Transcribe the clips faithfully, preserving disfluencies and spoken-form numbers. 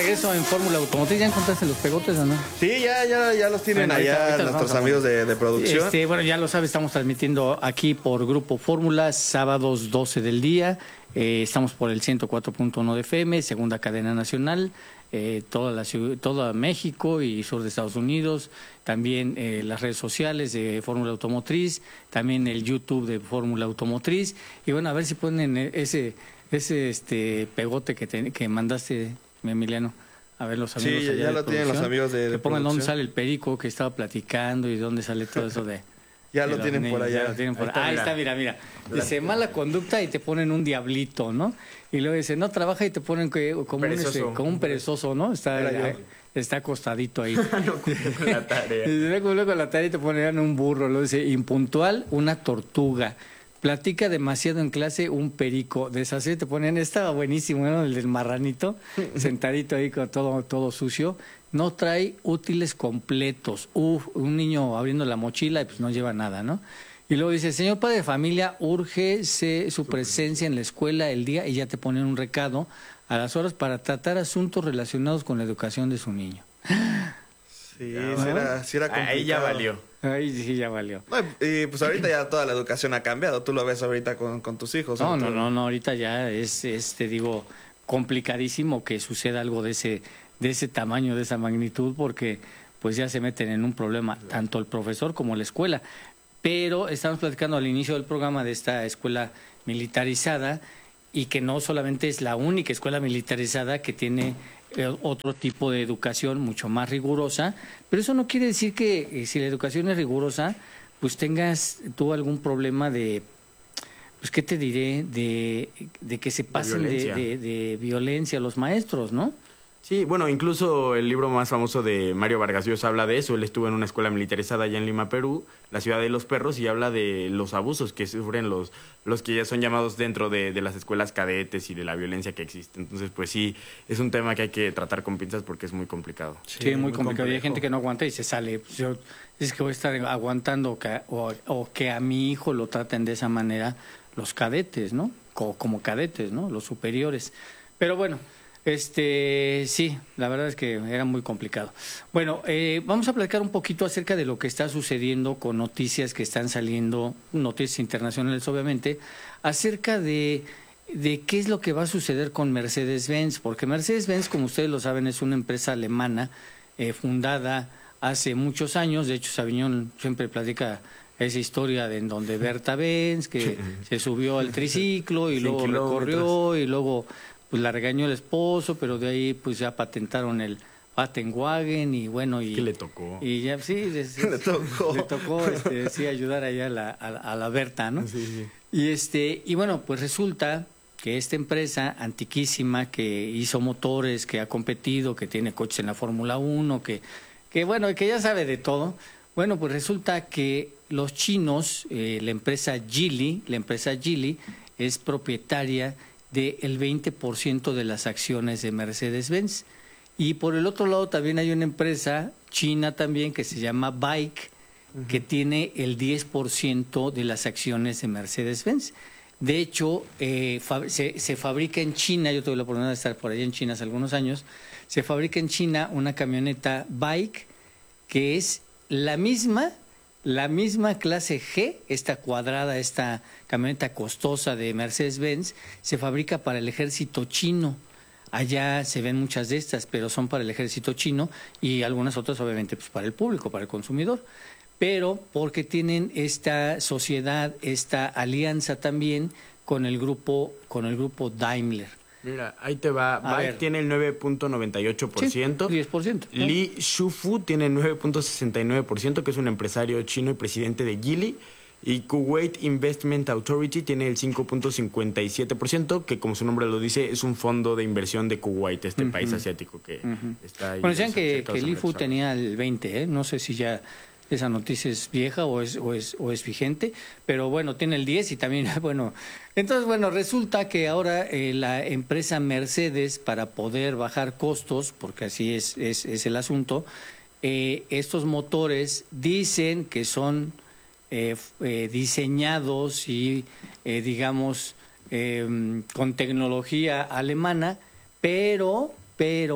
Eso en Fórmula Automotriz, ¿ya encontraste los pegotes o no? Sí, ya, ya, ya los tienen bueno, allá ahorita, ahorita nuestros amigos de, de producción. Este, bueno, ya lo sabes, estamos transmitiendo aquí por Grupo Fórmula, sábados doce del día. Eh, estamos por el ciento cuatro punto uno de F M, segunda cadena nacional, eh, toda la ciudad, toda México y sur de Estados Unidos, también eh, las redes sociales de Fórmula Automotriz, también el YouTube de Fórmula Automotriz. Y bueno, a ver si ponen ese, ese este pegote que, te, que mandaste, Emiliano. A ver, los amigos. Sí, ya, ya lo tienen los amigos de, de que pongan dónde sale el perico que estaba platicando y dónde sale todo eso de... ya lo tienen niños, por allá. Ya lo tienen por... Ahí está, Ahí mira. está, mira, mira. Dice, mala conducta y te ponen un diablito, ¿no? Y luego dice, no trabaja y te ponen que, como, un, este, como un perezoso, ¿no? Está, eh, está acostadito ahí. No cumple con la tarea. Y luego, luego la tarea y te ponen un burro. Luego dice, impuntual, una tortuga. Platica demasiado en clase, un perico. Deshacer, te ponen, estaba buenísimo, ¿no? El del marranito, sentadito ahí con todo, todo sucio. No trae útiles completos. Uf, un niño abriendo la mochila y pues no lleva nada, ¿no? Y luego dice, señor padre de familia, urge su presencia en la escuela el día, y ya te ponen un recado a las horas para tratar asuntos relacionados con la educación de su niño. Sí, ¿no? sí, era, sí era complicado. Ahí ya valió. Ahí sí ya valió. No, y pues ahorita ya toda la educación ha cambiado. Tú lo ves ahorita con, con tus hijos. No, no, no, no, ahorita ya es, es, te digo, complicadísimo que suceda algo de ese, de ese tamaño, de esa magnitud, porque pues ya se meten en un problema, tanto el profesor como la escuela. Pero estamos platicando al inicio del programa de esta escuela militarizada, y que no solamente es la única escuela militarizada que tiene eh, otro tipo de educación mucho más rigurosa, pero eso no quiere decir que eh, si la educación es rigurosa, pues tengas tú algún problema de, pues qué te diré, de, de que se pasen de violencia. De, de, de violencia los maestros, ¿no? Sí, bueno, incluso el libro más famoso de Mario Vargas Llosa habla de eso. Él estuvo en una escuela militarizada allá en Lima, Perú, la ciudad de los perros, y habla de los abusos que sufren los, los que ya son llamados dentro de, de las escuelas cadetes y de la violencia que existe. Entonces, pues sí, es un tema que hay que tratar con pinzas porque es muy complicado. Sí, sí muy, muy complicado. Y hay gente que no aguanta y se sale. Pues yo, es que voy a estar aguantando que, o, o que a mi hijo lo traten de esa manera los cadetes, ¿no? Como, como cadetes, ¿no? Los superiores. Pero bueno... Este, sí, la verdad es que era muy complicado. Bueno, eh, vamos a platicar un poquito acerca de lo que está sucediendo con noticias que están saliendo, noticias internacionales obviamente, acerca de, de qué es lo que va a suceder con Mercedes-Benz, porque Mercedes-Benz, como ustedes lo saben, es una empresa alemana eh, fundada hace muchos años. De hecho, Sabiñón siempre platica esa historia de en donde Berta Benz, que se subió al triciclo y luego recorrió y luego... pues la regañó el esposo, pero de ahí pues ya patentaron el Patenwagen y bueno y ¿qué le tocó? Y ya sí, es, es, le tocó, le tocó este, sí ayudar allá a la, a, a la Berta, ¿no? Sí, sí. Y este y bueno pues resulta que esta empresa antiquísima que hizo motores, que ha competido, que tiene coches en la Fórmula uno, que que bueno que ya sabe de todo, bueno pues resulta que los chinos, eh, la empresa Geely, la empresa Geely es propietaria del veinte por ciento de las acciones de Mercedes-Benz. Y por el otro lado también hay una empresa china también que se llama Bike, uh-huh. que tiene el diez por ciento de las acciones de Mercedes-Benz. De hecho, eh, fab- se, se fabrica en China, yo tuve la oportunidad de estar por allá en China hace algunos años, se fabrica en China una camioneta Bike que es la misma... La misma clase G, esta cuadrada, esta camioneta costosa de Mercedes-Benz, se fabrica para el ejército chino. Allá se ven muchas de estas, pero son para el ejército chino y algunas otras obviamente pues para el público, para el consumidor. Pero porque tienen esta sociedad, esta alianza también con el grupo, con el grupo Daimler. Mira, ahí te va. Bike tiene el nueve punto noventa y ocho por ciento. Sí, diez por ciento. ¿no? Li Shufu tiene el nueve punto sesenta y nueve por ciento, que es un empresario chino y presidente de Geely. Y Kuwait Investment Authority tiene el cinco punto cincuenta y siete por ciento, que como su nombre lo dice, es un fondo de inversión de Kuwait, este uh-huh. país asiático que uh-huh. está ahí. Bueno, decían que, que Li Fu tenía el veinte, ¿eh? No sé si ya... esa noticia es vieja o es, o es, o es vigente, pero bueno, tiene el diez y también, bueno, entonces, bueno, resulta que ahora eh, la empresa Mercedes, para poder bajar costos, porque así es, es, es el asunto, eh, estos motores dicen que son eh, eh, diseñados y, eh, digamos, eh, con tecnología alemana, pero, pero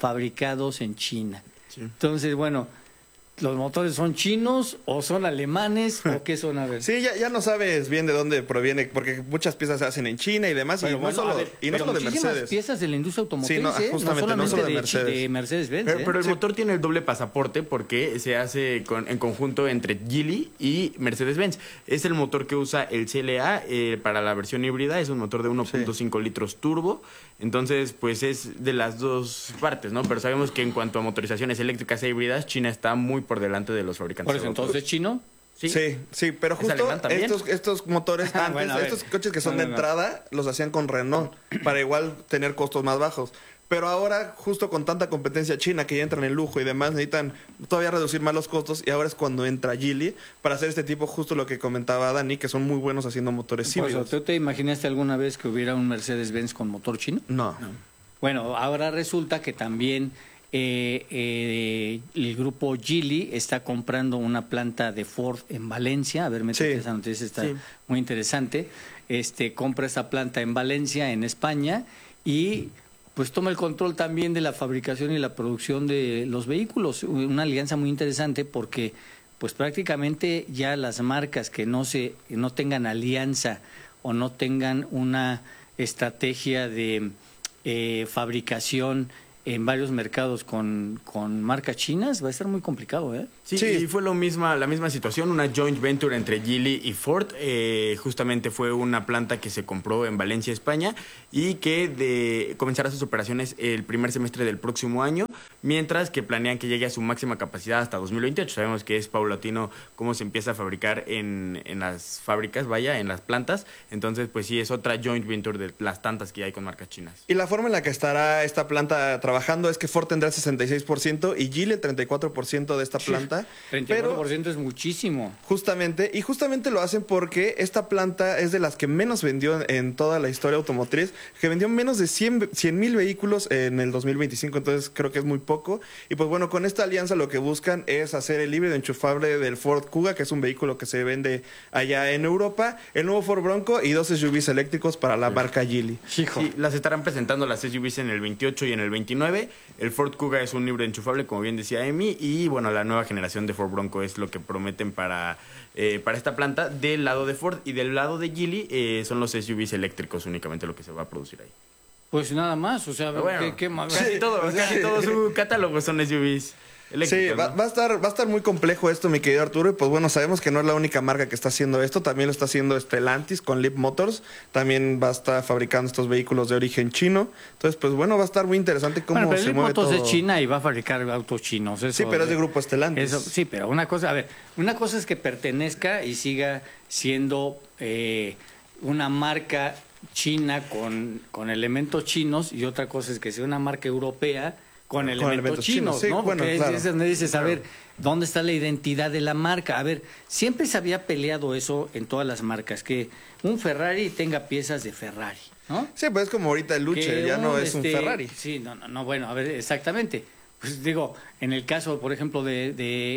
fabricados en China. Sí. Entonces, bueno, ¿los motores son chinos o son alemanes o qué son? A ver. Sí, ya, ya no sabes bien de dónde proviene, porque muchas piezas se hacen en China y demás, Pero y bueno, no solo, a ver, y no pero solo de muchísimas Mercedes. piezas de la industria automotriz, Sí, no, ¿eh? justamente, no no solamente solo de de, Mercedes. de Mercedes-Benz. Pero, ¿eh? pero el Sí. motor tiene el doble pasaporte porque se hace con, en conjunto entre Geely y Mercedes-Benz. Es el motor que usa el C L A eh, para la versión híbrida. Es un motor de uno punto cinco litros turbo. Entonces, pues es de las dos partes, ¿no? Pero sabemos que en cuanto a motorizaciones eléctricas e híbridas, China está muy por delante de los fabricantes. Por eso, europeos. entonces, ¿chino? Sí, sí, sí, pero ¿Es justo alemán también? estos, estos motores Ah, antes, bueno, a ver. estos coches que son No, de no, no. entrada, los hacían con Renault para igual tener costos más bajos. Pero ahora, justo con tanta competencia china que ya entran en lujo y demás, necesitan todavía reducir más los costos y ahora es cuando entra Geely para hacer este tipo, justo lo que comentaba Dani, que son muy buenos haciendo motores Por eso, híbridos. ¿tú te imaginaste alguna vez que hubiera un Mercedes-Benz con motor chino? No. Bueno, ahora resulta que también eh, eh, el grupo Geely está comprando una planta de Ford en Valencia. A ver, métete, Sí. esa noticia está Sí. muy interesante. Este compra esa planta en Valencia, en España, y pues toma el control también de la fabricación y la producción de los vehículos. Una alianza muy interesante porque pues prácticamente ya las marcas que no se que no tengan alianza o no tengan una estrategia de eh, fabricación en varios mercados con, con marcas chinas, va a estar muy complicado, ¿eh? Sí, Sí. y fue lo misma, la misma situación, una joint venture entre Geely y Ford. Eh, justamente fue una planta que se compró en Valencia, España, y que de, comenzará sus operaciones el primer semestre del próximo año, mientras que planean que llegue a su máxima capacidad hasta dos mil veintiocho. Sabemos que es paulatino cómo se empieza a fabricar en, en las fábricas, vaya, en las plantas. Entonces, pues sí, es otra joint venture de las tantas que hay con marcas chinas. Y la forma en la que estará esta planta trabajando es que Ford tendrá el sesenta y seis por ciento y Geely el treinta y cuatro por ciento de esta planta. treinta y cuatro por Pero ciento es muchísimo. justamente, y justamente lo hacen porque esta planta es de las que menos vendió en, en toda la historia automotriz, que vendió menos de cien mil vehículos en el dos mil veinticinco, entonces creo que es muy poco. Y pues bueno, con esta alianza lo que buscan es hacer el híbrido enchufable del Ford Kuga, que es un vehículo que se vende allá en Europa, el nuevo Ford Bronco y dos S U Vs eléctricos para la marca Geely. Hijo. Sí, las estarán presentando las S U Vs en el veintiocho y en el veintinueve. El Ford Kuga es un híbrido enchufable, como bien decía Emi, y bueno, la nueva generación de Ford Bronco es lo que prometen para, eh, para esta planta. Del lado de Ford y del lado de Geely eh, son los S U Vs eléctricos únicamente lo que se va a producir ahí. Pues nada más, o sea, Pero bueno, ¿qué, qué más? casi, Sí, todo, o sea, casi todo su catálogo son S U Vs eléctricos. Sí, va, ¿no? va a estar, va a estar muy complejo esto, mi querido Arturo. Y pues bueno, sabemos que no es la única marca que está haciendo esto. También lo está haciendo Stellantis con Leap Motors. También va a estar fabricando estos vehículos de origen chino. Entonces, pues bueno, va a estar muy interesante cómo Bueno, pero se el mueve Motos todo. es China y va a fabricar autos chinos. Eso, Sí, pero es de grupo Stellantis. Eso, sí, pero una cosa, a ver, una cosa es que pertenezca y siga siendo eh, una marca china con, con elementos chinos, y otra cosa es que sea una marca europea con, Con elementos, elementos chinos, chinos, sí, ¿no? bueno, Porque es- claro. es donde dices, a ver, ¿dónde está la identidad de la marca? A ver, siempre se había peleado eso en todas las marcas, que un Ferrari tenga piezas de Ferrari, ¿no? Sí, pues es como ahorita el Luche, Que ya no es este, un Ferrari. Sí, no, no, no, bueno, a ver, exactamente. Pues digo, en el caso, por ejemplo, de, de,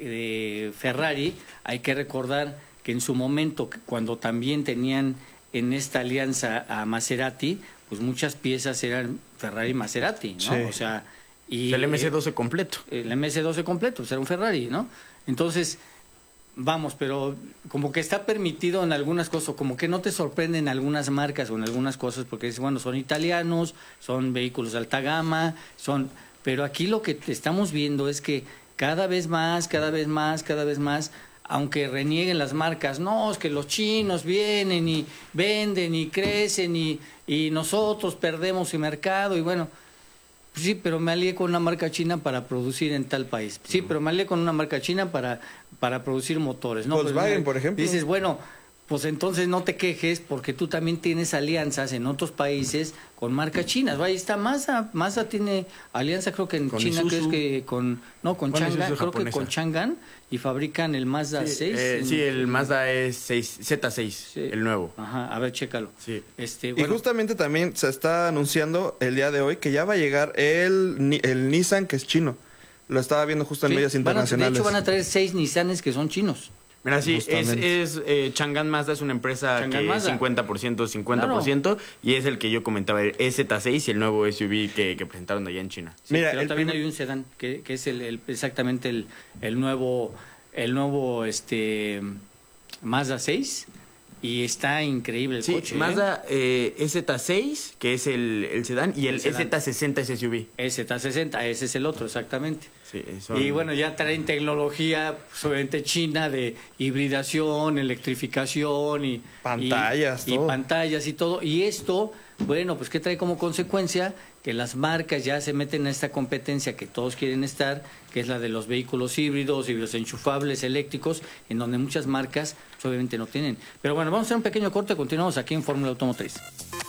de Ferrari, hay que recordar que en su momento, que cuando también tenían en esta alianza a Maserati, pues muchas piezas eran Ferrari Maserati, ¿no? Sí. O sea, y El M C doce completo. el M C doce completo, pues era un Ferrari, ¿no? Entonces, vamos, pero como que está permitido en algunas cosas, o como que no te sorprenden algunas marcas o en algunas cosas, porque dices, bueno, son italianos, son vehículos de alta gama, son... Pero aquí lo que te estamos viendo es que cada vez más, cada vez más, cada vez más, aunque renieguen las marcas, no, es que los chinos vienen y venden y crecen y, y nosotros perdemos el mercado y bueno... Sí, pero me alié con una marca china para producir en tal país. Sí, pero me alié con una marca china para, para producir motores. ¿No? Volkswagen, Pues, por ejemplo. Dices, bueno, pues entonces no te quejes porque tú también tienes alianzas en otros países con marcas chinas. Ahí está Mazda. Mazda tiene alianza creo que en Con China, que es Isuzu. que con... No, con Bueno, Chang'an, Isuzu creo que japonesa. con Chang'an y fabrican el Mazda Sí, seis. eh, en- sí, el Mazda es seis, Z seis, Sí. el nuevo. Ajá, a ver, chécalo. Sí. Este, Y bueno, justamente también se está anunciando el día de hoy que ya va a llegar el, ni- el Nissan, que es chino. Lo estaba viendo justo en sí, medios van a- internacionales. de hecho, van a traer seis Nissanes que son chinos. Mira, sí, es, Justamente. es eh, Chang'an Mazda es una empresa Chang'an que es Mazda. cincuenta por ciento, cincuenta por ciento, y es el que yo comentaba, el E Z seis y el nuevo S U V que, que presentaron allá en China. Sí, Mira, pero el también primer- hay un sedán que, que es el, el- exactamente el, el nuevo el nuevo este Mazda seis y está increíble el Sí, coche. ¿eh? Mazda eh, E Z seis, que es el, el sedán, y el, El sedán. E Z sesenta es S U V. E Z sesenta, ese es el otro, exactamente. Sí, son- Y bueno, ya traen tecnología, pues, obviamente china, de hibridación, electrificación y Pantallas, y, y todo. pantallas y todo. Y esto, bueno, pues ¿qué trae como consecuencia? Que las marcas ya se meten a esta competencia que todos quieren estar, que es la de los vehículos híbridos, híbridos enchufables, eléctricos, en donde muchas marcas pues, obviamente no tienen. Pero bueno, vamos a hacer un pequeño corte, continuamos aquí en Fórmula Automotriz.